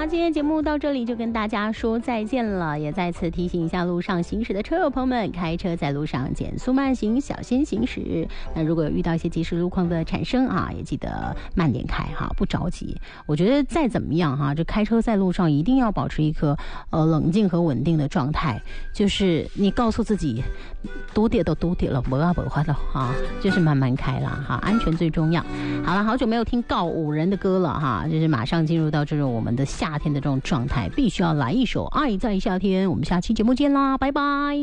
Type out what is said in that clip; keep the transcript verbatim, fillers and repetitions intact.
今天节目到这里就跟大家说再见了，也再次提醒一下路上行驶的车友朋友们，开车在路上减速慢行，小心行驶。那如果有遇到一些即时路况的产生啊，也记得慢点开哈，不着急。我觉得再怎么样哈，这开车在路上一定要保持一颗呃冷静和稳定的状态，就是你告诉自己多跌都多跌了，不要不花了哈，就是慢慢开啦哈，安全最重要。好了，好久没有听告五人的歌了哈，就是马上进入到这种我们的夏天的这种状态，必须要来一首《爱在夏天》。我们下期节目见啦，拜拜。